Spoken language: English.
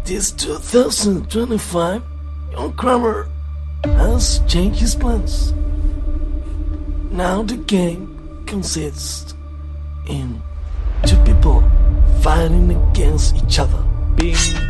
This 2025, young Kramer has changed his plans. Now the game consists in two people fighting against each other. Bing